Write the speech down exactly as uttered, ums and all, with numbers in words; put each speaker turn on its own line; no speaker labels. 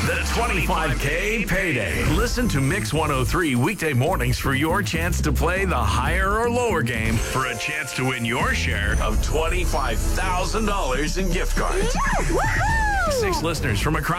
The twenty-five K Payday. Listen to Mix one oh three weekday mornings for your chance to play the higher or lower game for a chance to win your share of twenty-five thousand dollars in gift cards.
Woohoo!
Six listeners from across